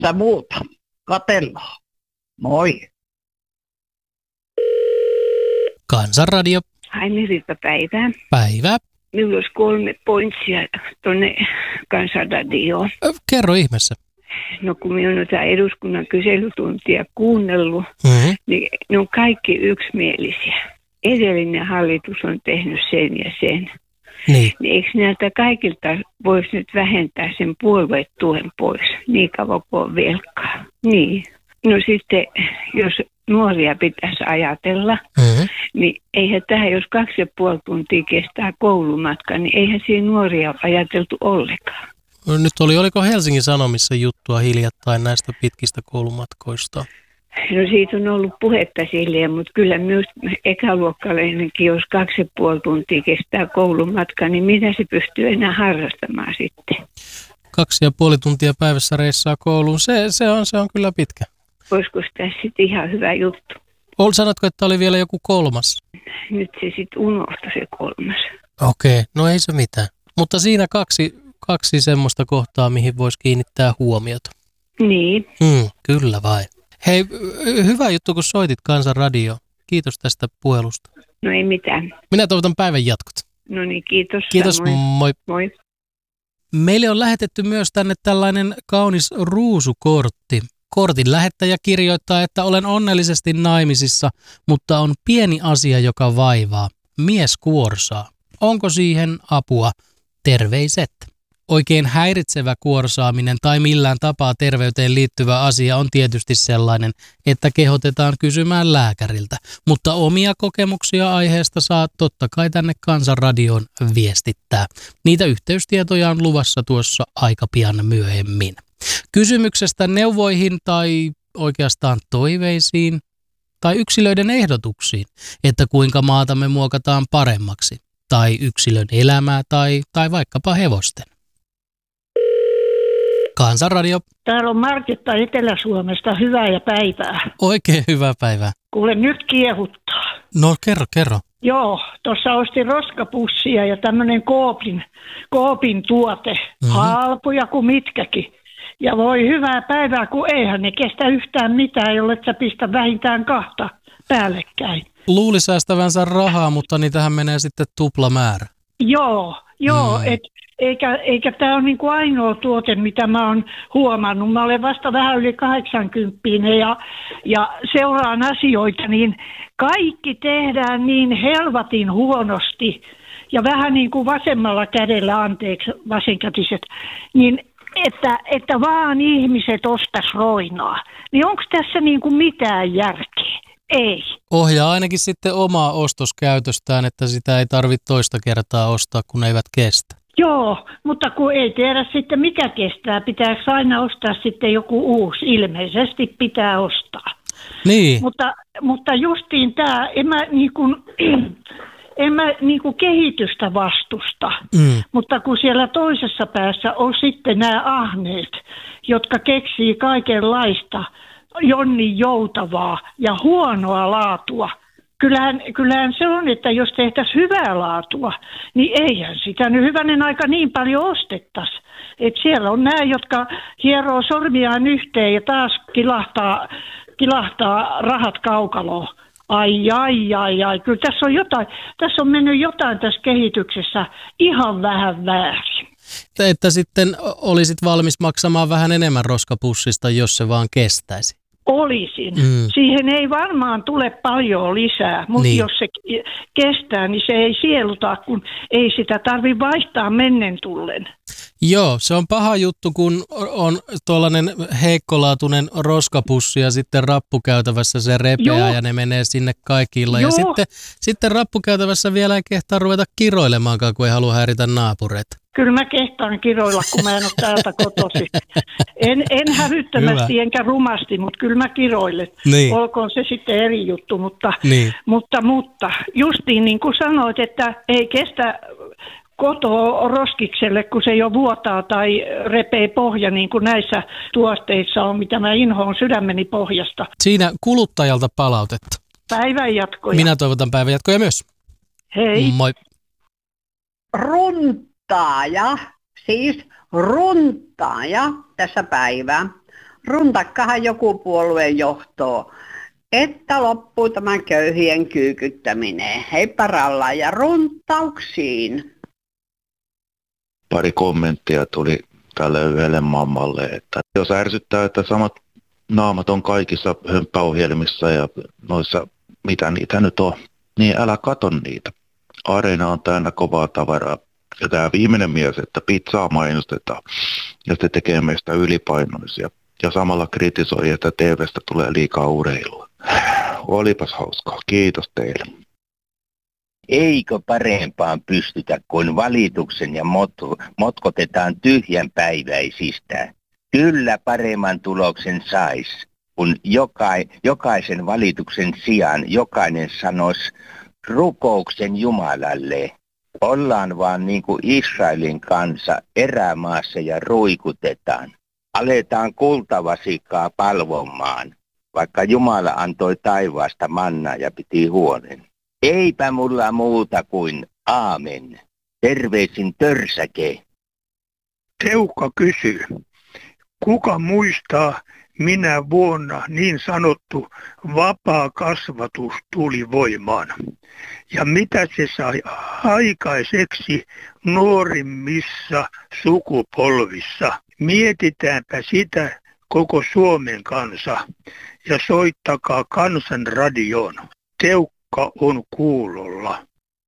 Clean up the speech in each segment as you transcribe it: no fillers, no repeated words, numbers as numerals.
sä muuta. Katellaan. Moi. Kansanradio. Aina hyvää päivää. Päivää. Minulla olisi 3 pointsia tuonne Kansanradioon. Kerro ihmeessä. No kun minä olen tätä eduskunnan kyselytuntia kuunnellut, niin ne on kaikki yksimielisiä. Edellinen hallitus on tehnyt sen ja sen. Niin. Eikö näiltä kaikilta voisi nyt vähentää sen puoluetuen pois niin kauan kuin on velkaa? Niin. No sitten, jos nuoria pitäisi ajatella, niin eihän tähän, jos 2,5 tuntia kestää koulumatka, niin eihän siinä nuoria ajateltu ollenkaan. No, nyt oliko Helsingin Sanomissa juttua hiljattain näistä pitkistä koulumatkoista? No siitä on ollut puhetta silleen, mutta kyllä myös ekaluokkaleinenkin, jos 2,5 tuntia kestää koulumatka, niin mitä se pystyy enää harrastamaan sitten? 2,5 tuntia päivässä reissaa kouluun, se on kyllä pitkä. Olisiko tässä sitten ihan hyvä juttu? Sanotko, että oli vielä joku 3? Nyt se sitten unohtui se 3. Okei, no ei se mitään. Mutta siinä kaksi semmoista kohtaa, mihin voisi kiinnittää huomiota. Niin. Kyllä vai. Hei, hyvä juttu, kun soitit Kansanradioon. Kiitos tästä puhelusta. No ei mitään. Minä toivotan päivän jatkot. No niin, kiitos. Kiitos, moi. Moi. Meille on lähetetty myös tänne tällainen kaunis ruusukortti. Kortin lähettäjä kirjoittaa, että olen onnellisesti naimisissa, mutta on pieni asia, joka vaivaa. Mies kuorsaa. Onko siihen apua? Terveiset. Oikein häiritsevä kuorsaaminen tai millään tapaa terveyteen liittyvä asia on tietysti sellainen, että kehotetaan kysymään lääkäriltä. Mutta omia kokemuksia aiheesta saa totta kai tänne Kansanradioon viestittää. Niitä yhteystietoja on luvassa tuossa aika pian myöhemmin. Kysymyksestä neuvoihin tai oikeastaan toiveisiin tai yksilöiden ehdotuksiin, että kuinka maatamme muokataan paremmaksi, tai yksilön elämää tai vaikkapa hevosten. Kansanradio. Täällä on Markitta Etelä-Suomesta. Hyvää ja päivää. Oikein hyvää päivää. Kuule, nyt kiehuttaa. No kerro. Joo, tuossa ostin roskapussia ja tämmöinen Coopin tuote. Halpoja kuin mitkäkin. Ja voi hyvää päivää, kun eihän ne kestä yhtään mitään, jolle sä pistä vähintään 2 päällekkäin. Luuli säästävänsä rahaa, mutta niitähän menee sitten tuplamäärä. Joo, eikä tämä ole niinku ainoa tuote, mitä mä oon huomannut. Mä olen vasta vähän yli 80 ja seuraan asioita, niin kaikki tehdään niin helvatin huonosti ja vähän niin kuin vasemmalla kädellä, anteeksi vasenkätiset, niin että vaan ihmiset ostais roinaa. Niin onko tässä niin kuin mitään järkeä? Ei. Ohjaa ainakin sitten omaa ostoskäytöstään, että sitä ei tarvitse toista kertaa ostaa, kun eivät kestä. Joo, mutta kun ei tiedä sitten mikä kestää, pitääkö aina ostaa sitten joku uusi? Ilmeisesti pitää ostaa. Niin. Mutta justiin tämä, en mä niinku kehitystä vastusta, mutta kun siellä toisessa päässä on sitten nämä ahneet, jotka keksii kaikenlaista jonni joutavaa ja huonoa laatua. Kyllähän se on, että jos tehtäisiin hyvää laatua, niin eihän sitä nyt hyvänen aika niin paljon ostettaisi. Et siellä on nämä, jotka hieroo sormiaan yhteen ja taas kilahtaa rahat kaukaloon. Ai. Kyllä tässä on mennyt jotain tässä kehityksessä ihan vähän väärin. Että sitten olisit valmis maksamaan vähän enemmän roskapussista, jos se vaan kestäisi. Olisin. Siihen ei varmaan tule paljon lisää, mutta jos se kestää, niin se ei sieluta, kun ei sitä tarvitse vaihtaa mennen tullen. Joo, se on paha juttu, kun on tuollainen heikkolaatuinen roskapussi ja sitten rappukäytävässä se repeää ja ne menee sinne kaikilla. Ja sitten rappukäytävässä vielä ei kehtaa ruveta kiroilemaankaan, kun ei halua häiritä naapureita. Kyllä mä kehtaan kiroilla, kun mä en ole täältä kotoisin. En hävyttömästi enkä rumasti, mutta kyllä mä kiroilen. Niin. Olkoon se sitten eri juttu, mutta justiin niin kuin sanoit, että ei kestä kotoa roskikselle, kun se jo vuotaa tai repee pohja, niin kuin näissä tuotteissa on, mitä mä inhoon sydämeni pohjasta. Siinä kuluttajalta palautetta. Päivän jatkoja. Minä toivotan päivän jatkoja myös. Hei. Moi. Runtaaja tässä päivää. runtakkahan joku puolueen johtoon, että loppuu tämän köyhien kyykyttäminen. Heippa rallaa ja runttauksiin. Pari kommenttia tuli tälle yhdelle mammalle, että jos ärsyttää, että samat naamat on kaikissa hömppäohjelmissa ja noissa, mitä niitä nyt on, niin älä kato niitä. Areena on täynnä kovaa tavaraa. Ja tämä viimeinen mies, että pizzaa mainostetaan ja se tekee meistä ylipainoisia. Ja samalla kritisoi, että TV:stä tulee liikaa urheilua. Olipas hauskaa. Kiitos teille. Eikö parempaan pystytä, kun valituksen ja motkotetaan tyhjänpäiväisistä? Kyllä paremman tuloksen sais, kun jokaisen valituksen sijaan jokainen sanoisi rukouksen Jumalalle. Ollaan vaan niin kuin Israelin kansa erämaassa ja ruikutetaan. Aletaan kultavasikkaa palvomaan, vaikka Jumala antoi taivaasta mannaa ja piti huolen. Eipä mulla muuta kuin aamen. Terveisin Törsäke. Teukka kysyy, kuka muistaa, minä vuonna niin sanottu vapaa kasvatus tuli voimaan? Ja mitä se sai aikaiseksi nuorimmissa sukupolvissa? Mietitäänpä sitä koko Suomen kansa ja soittakaa Kansanradioon. Teukka on kuulolla.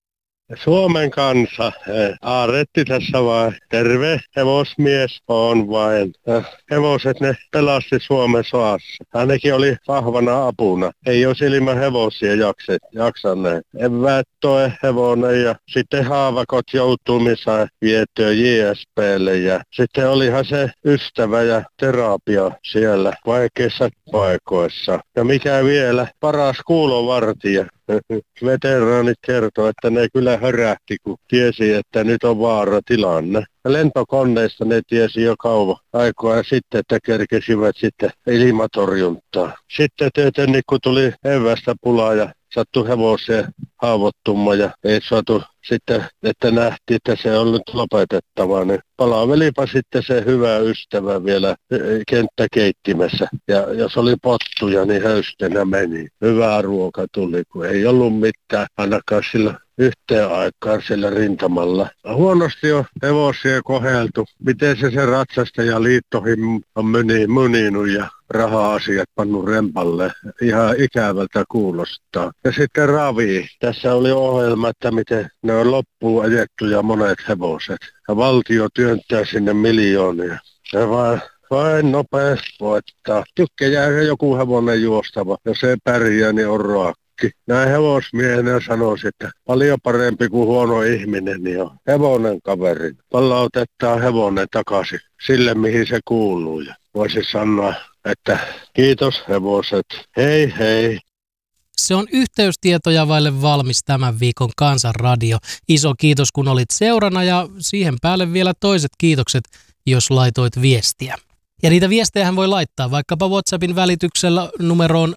Suomen kansa, Aaretti tässä vaan, terve hevosmies on vain. Hevoset ne pelasti Suomen sodassa. Hänkin oli vahvana apuna. Ei olisi ilman hevosia jaksaneet. Eväät toi hevonen ja sitten haavakot joutumissa vietyä JSP:lle ja sitten olihan se ystävä ja terapia siellä vaikeissa paikoissa. Ja mikä vielä, paras kuulovartija. Veteraanit kertoo, että ne kyllä hörähti, kun tiesi, että nyt on vaaratilanne. Lentokoneista ne tiesi jo kauan aikaa sitten, että kerkesivät sitten ilmatorjuntaa. Sitten tietenkin, kun tuli evästä pulaa ja sattui hevoseen haavoittumaan ja ei saatu sitten, että nähtiin, että se on nyt lopetettava, niin palavelipa sitten se hyvä ystävä vielä kenttäkeittimessä. Ja jos oli pottuja, niin höystenä meni. Hyvää ruoka tuli, kun ei ollut mitään ainakaan sillä yhteen aikaan sillä rintamalla. Huonosti on hevosia koheltu. Miten se ratsastajaliittoihin on muninut ja raha-asiat pannut rempalle. Ihan ikävältä kuulostaa. Ja sitten ravi. Tässä oli ohjelma, että miten ne on loppuun ajettuja monet hevoset. Ja valtio työntää sinne miljoonia. Se vain nopeasti voittaa. Tykkää joku hevonen juostava. Jos ei pärjää, niin on raakki. Näin hevosmiehenä sanoisi, että paljon parempi kuin huono ihminen niin on hevonen kaveri. Palautetaan hevonen takaisin sille, mihin se kuuluu. Ja voisi sanoa, että kiitos hevoset. Hei hei. Se on yhteystietoja vaille valmis tämän viikon Kansanradio. Iso kiitos, kun olit seurana ja siihen päälle vielä toiset kiitokset, jos laitoit viestiä. Ja niitä viestejähän voi laittaa vaikkapa WhatsAppin välityksellä numeroon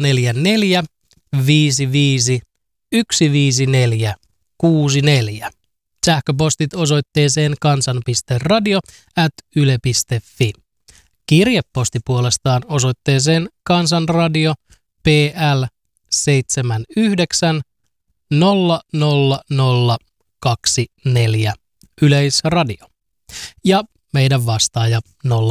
044 55 154 64. Sähköpostit osoitteeseen kansan.radio@yle.fi. Kirjeposti puolestaan osoitteeseen Kansanradio PL 79 00024 Yleisradio. Ja meidän vastaaja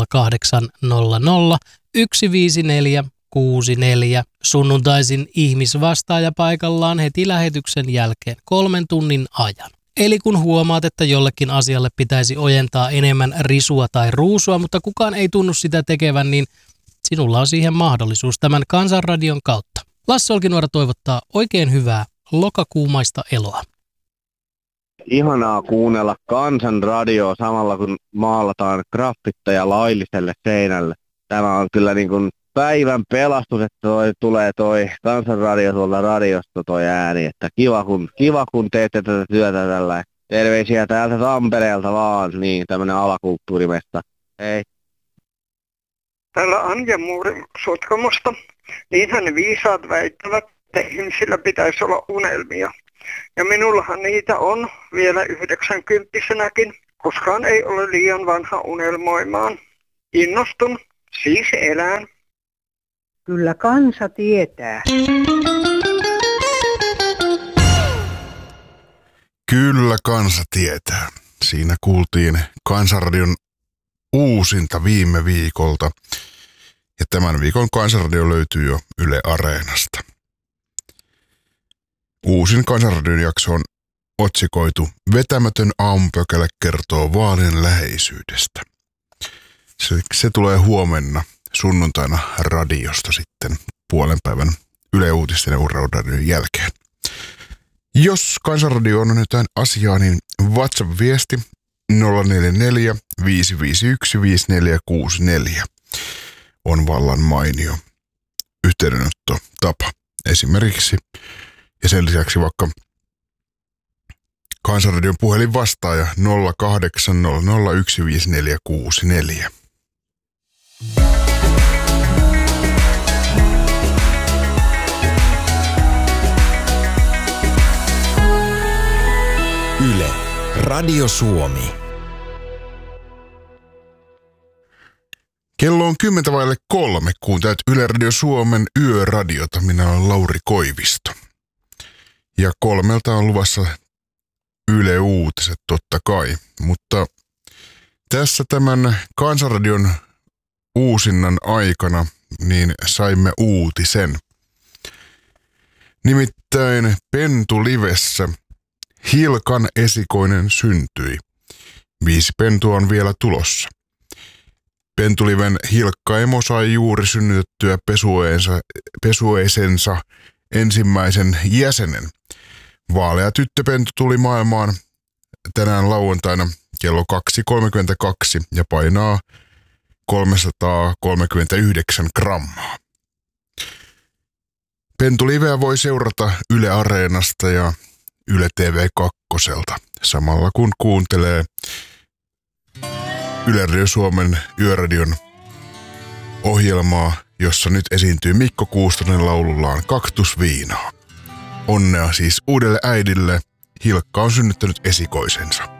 0800 154 64 sunnuntaisin ihmisvastaaja paikallaan heti lähetyksen jälkeen 3 tunnin ajan. Eli kun huomaat, että jollekin asialle pitäisi ojentaa enemmän risua tai ruusua, mutta kukaan ei tunnu sitä tekevän, niin sinulla on siihen mahdollisuus tämän Kansanradion kautta. Lasse Olkinuora toivottaa oikein hyvää lokakuumaista eloa. Ihanaa kuunnella Kansanradioa samalla kun maalataan graffitteja lailliselle seinälle. Tämä on kyllä niin kuin päivän pelastus, että tulee toi Kansanradio tuolta radiosta toi ääni, että kiva kun teette tätä työtä tällä. Terveisiä täältä Tampereelta vaan, niin tämmönen alakulttuurimesta. Hei. Täällä Anja Muuri Sotkamosta. Niinhän ne viisaat väittävät, että ihmisillä pitäisi olla unelmia. Ja minullahan niitä on vielä 90-vuotiaanakin. Koskaan ei ole liian vanha unelmoimaan. Innostun Siis elän. Kyllä kansa tietää. Kyllä kansa tietää. Siinä kuultiin Kansanradion uusinta viime viikolta. Ja tämän viikon Kansanradio löytyy jo Yle Areenasta. Uusin Kansanradion jakso on otsikoitu Vetämätön aamupökälä kertoo vaalien läheisyydestä. Se tulee huomenna sunnuntaina radiosta sitten puolen päivän Yle Uutisten ja Urheiluradion jälkeen. Jos Kansanradio on jotain asiaa, niin WhatsApp-viesti 044 551 5464 on vallan mainio yhteydenottotapa esimerkiksi. Ja sen lisäksi vaikka Kansanradion puhelin vastaaja 0800 15464. Yle, Radio Suomi. Kello on 2:10, kuuntelet Yle Radio Suomen yöradiota. Minä olen Lauri Koivisto. Ja 3 on luvassa Yle Uutiset totta kai, mutta tässä tämän Kansanradion uusinnan aikana niin saimme uutisen. Nimittäin Pentulivessä Hilkan esikoinen syntyi. 5 pentua on vielä tulossa. Pentuliven Hilkka-emo sai juuri synnytettyä pesueisensa ensimmäisen jäsenen. Vaalea tyttöpentu tuli maailmaan tänään lauantaina kello 2.32 ja painaa 339 grammaa. Pentuliveä voi seurata Yle Areenasta ja Yle TV2 samalla kun kuuntelee Yle Radio Suomen yöradion ohjelmaa, jossa nyt esiintyy Mikko Kuustonen laulullaan Kaktusviinaa. Onnea siis uudelle äidille. Hilkka on synnyttänyt esikoisensa.